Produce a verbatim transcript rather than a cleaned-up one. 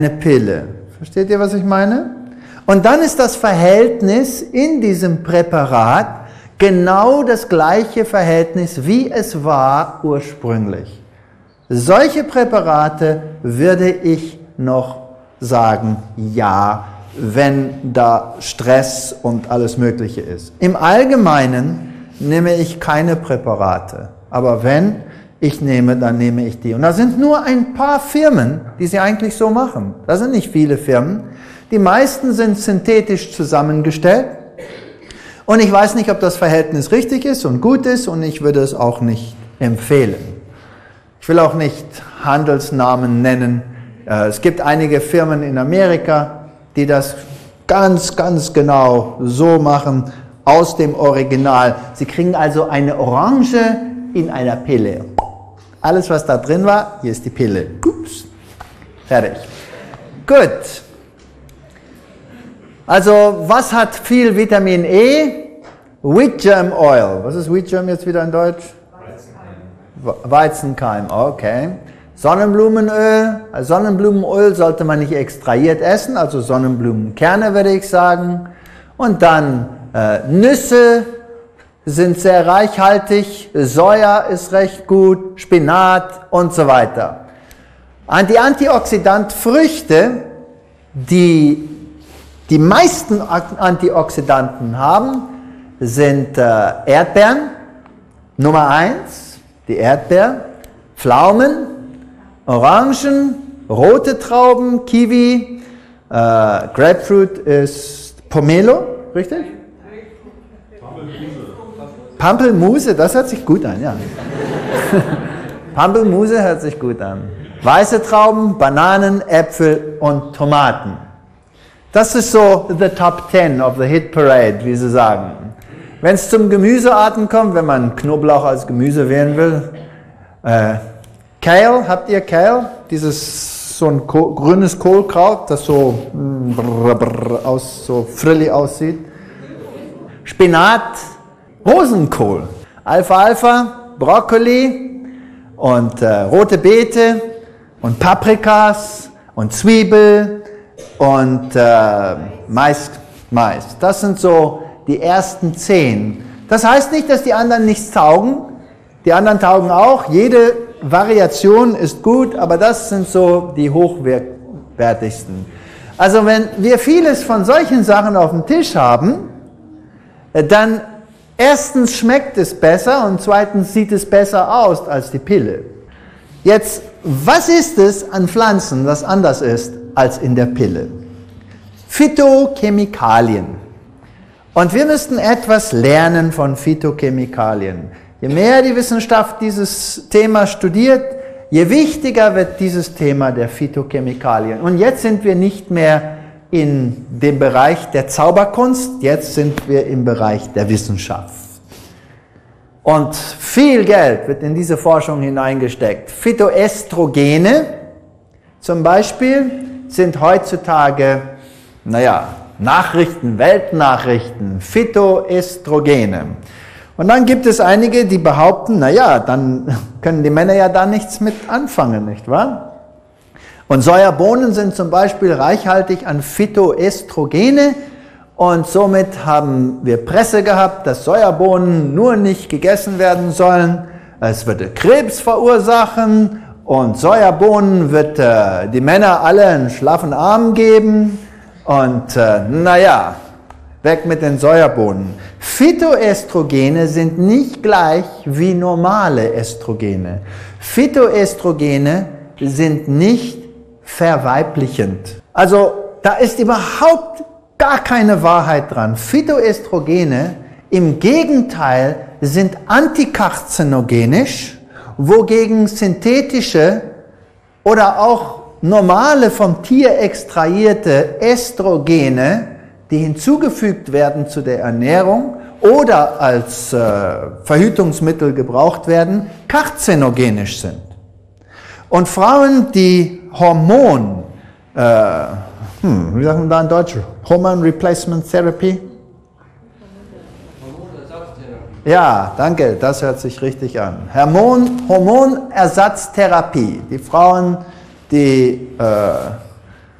eine Pille. Versteht ihr, was ich meine? Und dann ist das Verhältnis in diesem Präparat genau das gleiche Verhältnis, wie es war ursprünglich. Solche Präparate würde ich noch sagen, ja, wenn da Stress und alles Mögliche ist. Im Allgemeinen nehme ich keine Präparate, aber wenn ich nehme, dann nehme ich die. Und da sind nur ein paar Firmen, die sie eigentlich so machen. Das sind nicht viele Firmen. Die meisten sind synthetisch zusammengestellt. Und ich weiß nicht, ob das Verhältnis richtig ist und gut ist, und ich würde es auch nicht empfehlen. Ich will auch nicht Handelsnamen nennen. Es gibt einige Firmen in Amerika, die das ganz, ganz genau so machen, aus dem Original. Sie kriegen also eine Orange in einer Pille. Alles, was da drin war, hier ist die Pille. Ups. Fertig. Gut. Also, was hat viel Vitamin E? Wheat Germ Oil. Was ist Wheat Germ jetzt wieder in Deutsch? Weizenkeim. Weizenkeim, okay. Sonnenblumenöl. Sonnenblumenöl sollte man nicht extrahiert essen, also Sonnenblumenkerne würde ich sagen. Und dann äh, Nüsse sind sehr reichhaltig, Soja ist recht gut, Spinat und so weiter. Die Antioxidantfrüchte, die die meisten Antioxidanten haben, sind äh, Erdbeeren, Nummer eins, die Erdbeer, Pflaumen, Orangen, rote Trauben, Kiwi, äh, Grapefruit ist Pomelo, richtig? Pampelmuse, das hört sich gut an, ja. Pampelmuse hört sich gut an. Weiße Trauben, Bananen, Äpfel und Tomaten. Das ist so the top ten of the hit parade, wie sie sagen. Wenn es zum Gemüsearten kommt, wenn man Knoblauch als Gemüse wählen will, äh, Kale, habt ihr Kale? Dieses so ein Kohl, grünes Kohlkraut, das so, brr, brr, aus, so frillig aussieht. Spinat, Rosenkohl, Alfalfa, Brokkoli und äh, rote Beete und Paprikas und Zwiebel und äh, Mais, Mais. Das sind so die ersten zehn. Das heißt nicht, dass die anderen nichts taugen. Die anderen taugen auch. Jede Variation ist gut, aber das sind so die hochwertigsten. Also wenn wir vieles von solchen Sachen auf dem Tisch haben, dann erstens schmeckt es besser und zweitens sieht es besser aus als die Pille. Jetzt, was ist es an Pflanzen, das anders ist als in der Pille? Phytochemikalien. Und wir müssten etwas lernen von Phytochemikalien. Je mehr die Wissenschaft dieses Thema studiert, je wichtiger wird dieses Thema der Phytochemikalien. Und jetzt sind wir nicht mehr in dem Bereich der Zauberkunst, jetzt sind wir im Bereich der Wissenschaft. Und viel Geld wird in diese Forschung hineingesteckt. Phytoestrogene zum Beispiel sind heutzutage, naja, Nachrichten, Weltnachrichten, Phytoestrogene. Und dann gibt es einige, die behaupten, naja, dann können die Männer ja da nichts mit anfangen, nicht wahr? Und Sojabohnen sind zum Beispiel reichhaltig an Phytoestrogene und somit haben wir Presse gehabt, dass Sojabohnen nur nicht gegessen werden sollen. Es würde Krebs verursachen und Sojabohnen wird äh, die Männer alle einen schlaffen Arm geben und äh, naja, weg mit den Sojabohnen. Phytoestrogene sind nicht gleich wie normale Estrogene. Phytoestrogene sind nicht verweiblichend. Also da ist überhaupt gar keine Wahrheit dran. Phytoestrogene im Gegenteil sind antikarzinogenisch, wogegen synthetische oder auch normale vom Tier extrahierte Estrogene, die hinzugefügt werden zu der Ernährung oder als äh, Verhütungsmittel gebraucht werden, karzinogenisch sind. Und Frauen, die Hormon, äh, hm, wie sagen wir da in Deutsch? Hormone Replacement Therapy? Hormonersatztherapie. Ja, danke, das hört sich richtig an. Hormon, Hormonersatztherapie. Die Frauen, die äh,